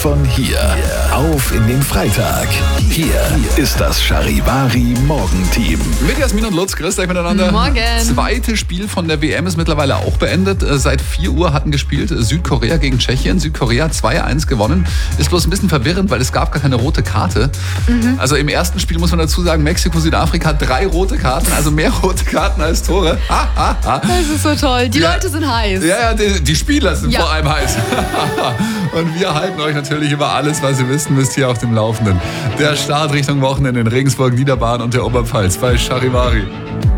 von hier. Auf in den Freitag. Hier ist das Charivari Morgenteam. Mit Jasmin und Lutz, grüßt euch miteinander. Morgen. Zweite Spiel von der WM ist mittlerweile auch beendet. Seit 4 Uhr hatten gespielt Südkorea gegen Tschechien. Südkorea 2-1 gewonnen. Ist bloß ein bisschen verwirrend, weil es gab gar keine rote Karte. Also im ersten Spiel muss man dazu sagen, Mexiko, Südafrika 3 rote Karten, also mehr rote Karten als Tore. Das ist so toll. Die Leute sind heiß. Ja, die Spieler sind vor allem heiß. Und wir halten euch natürlich über alles, was ihr wissen müsst, hier auf dem Laufenden. Der Start Richtung Wochenende in Regensburg, Niederbayern und der Oberpfalz bei Charivari.